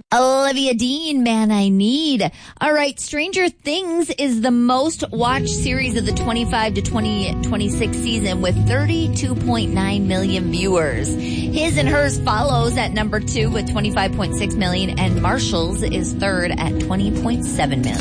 Olivia Dean, Man I Need. All right, Stranger Things is the most watched series of the 25 to 26 season with 32.9 million viewers. His and Hers follows at number 2 with 25.6 million, and Marshall's is third at 20.7 million.